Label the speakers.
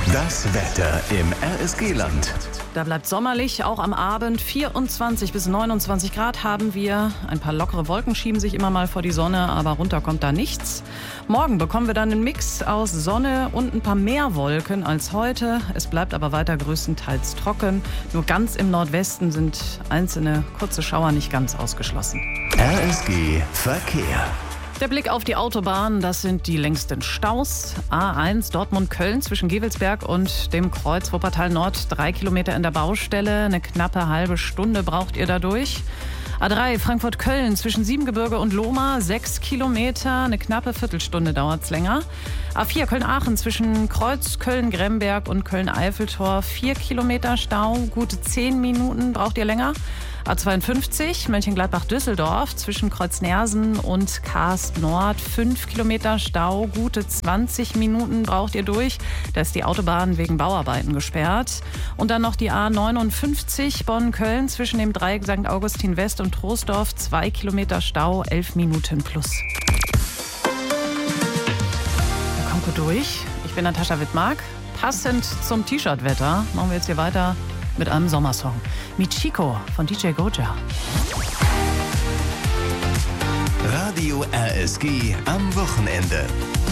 Speaker 1: Das Wetter im RSG-Land.
Speaker 2: Da bleibt sommerlich, auch am Abend. 24 bis 29 Grad haben wir. Ein paar lockere Wolken schieben sich immer mal vor die Sonne, aber runter kommt da nichts. Morgen bekommen wir dann einen Mix aus Sonne und ein paar mehr Wolken als heute. Es bleibt aber weiter größtenteils trocken. Nur ganz im Nordwesten sind einzelne kurze Schauer nicht ganz ausgeschlossen.
Speaker 1: RSG Verkehr.
Speaker 2: Der Blick auf die Autobahn, das sind die längsten Staus. A1 Dortmund-Köln zwischen Gevelsberg und dem Kreuz Wuppertal Nord, 3 Kilometer in der Baustelle. Eine knappe halbe Stunde braucht ihr dadurch. A3 Frankfurt-Köln zwischen Siebengebirge und Lohmar, 6 Kilometer, eine knappe Viertelstunde dauert's länger. A4 Köln-Aachen zwischen Kreuz Köln-Gremberg und Köln-Eiffeltor, 4 Kilometer Stau, gute 10 Minuten braucht ihr länger. A52 Mönchengladbach-Düsseldorf zwischen Kreuz-Nersen und Kaast Nord, 5 Kilometer Stau, gute 20 Minuten braucht ihr durch. Da ist die Autobahn wegen Bauarbeiten gesperrt. Und dann noch die A59 Bonn-Köln zwischen dem Dreieck St. Augustin West und Troisdorf, 2 Kilometer Stau, 11 Minuten plus. Da kommt gut durch. Ich bin Natascha Wittmark. Passend zum T-Shirt-Wetter machen wir jetzt hier weiter mit einem Sommersong. Michiko von DJ Goja.
Speaker 1: Radio RSG am Wochenende.